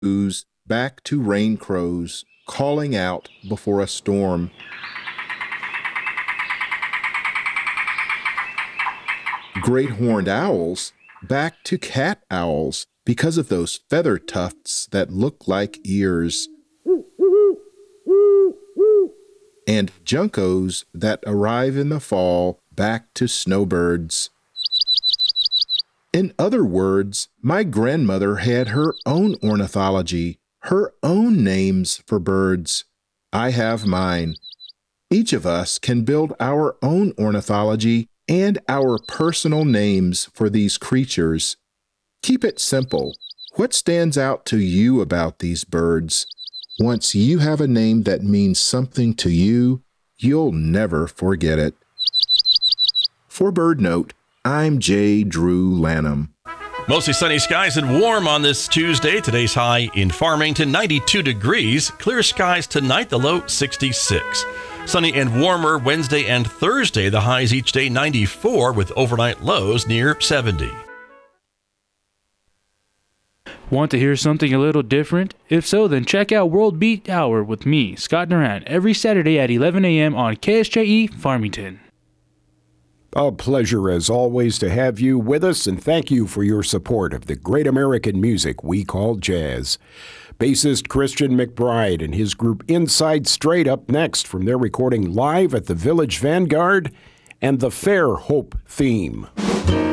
Blues back to rain crows calling out before a storm. Great horned owls back to cat owls because of those feather tufts that look like ears. And juncos that arrive in the fall back to snowbirds. In other words, my grandmother had her own ornithology, her own names for birds. I have mine. Each of us can build our own ornithology and our personal names for these creatures. Keep it simple. What stands out to you about these birds? Once you have a name that means something to you, you'll never forget it. For BirdNote, I'm J. Drew Lanham. Mostly sunny skies and warm on this Tuesday. Today's high in Farmington, 92 degrees. Clear skies tonight, the low 66. Sunny and warmer Wednesday and Thursday. The highs each day 94 with overnight lows near 70. Want to hear something a little different? If so, then check out World Beat Hour with me, Scott Duran, every Saturday at 11 a.m. on KSJE Farmington. A pleasure as always to have you with us, and thank you for your support of the great American music we call jazz. Bassist Christian McBride and his group Inside Straight up next from their recording live at the Village Vanguard and the Fair Hope theme.